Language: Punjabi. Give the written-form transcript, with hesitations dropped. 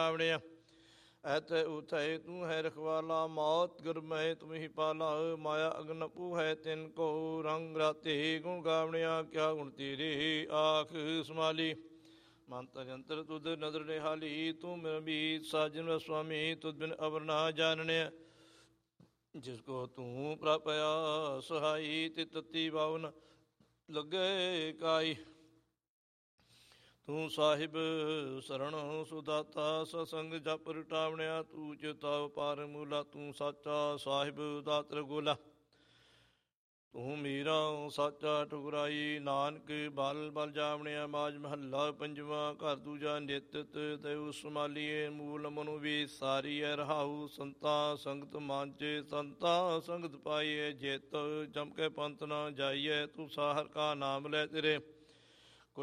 ਟਾਵਣਿਆ। ਐਥੇ ਉਥੈ ਤੂੰ ਹੈ ਰਖਵਾਲਾ, ਮੌਤ ਗੁਰਮਹਿ ਤੁਮ ਹੀ ਪਾਲਾ। ਮਾਇਆ ਅਗਨ ਪੂ ਹੈ ਤਿਨ ਕੋ, ਰੰਗ ਰਾਤੇ ਗੁਣ ਗਾਵਣਿਆ। ਕਿਆ ਗੁਣ ਤੇਰੇ ਆਖ ਸਮਾਲੀ, ਮੰਤਰ ਜੰਤਰ ਤੁਧ ਨਦਰ ਨਿਹਾਲੀ। ਤੂੰ ਮੇਰਾ ਮੀਤ ਸਾਜਨ ਸੁਆਮੀ, ਤੁਧ ਬਿਨ ਅਵਰ ਨਾ ਜਾਣਨਿਆ। ਜਿਸ ਕੋ ਤੂੰ ਪ੍ਰਾਪਿਆ ਸਹਾਈ, ਤੇ ਤਤੀ ਬਾਵਨ ਲੱਗੇ ਕਾਈ। ਤੂੰ ਸਾਹਿਬ ਸਰਣ ਸੁਦਾਤਾ, ਸਤਸੰਗ ਜਪ ਰਟਾਵਣਿਆ। ਤੂੰ ਚਿਤਾਵ ਪਾਰ ਮੂਲਾ, ਤੂੰ ਸਾਚਾ ਸਾਹਿਬ ਦਾਤਰ ਗੋਲਾ। ਤੂੰ ਮੀਰਾ ਸਾਚਾ ਠੁਕਰਾਈ, ਨਾਨਕ ਬਲ ਬਲ ਜਾਵਣਿਆ। ਮਾਜ ਮਹੱਲਾ ਪੰਜਵਾਂ। ਘਰ ਦੂਜਾ ਨਿਤ ਦੇਉ ਸਮਾਲੀਏ, ਮੂਲ ਮਨੁ ਵੀ ਸਾਰੀਐ ਰਹਾਉ। ਸੰਤਾ ਸੰਗਤ ਮਾਂਚੇ, ਸੰਤਾ ਸੰਗਤ ਪਾਈਏ। ਜਿਤ ਜਮ ਕੇ ਪੰਥ ਨਾ ਜਾਈਐ, ਤੂੰ ਸਾਹਰ ਕਾ ਨਾਮ ਲੈ ਤੇਰੇ।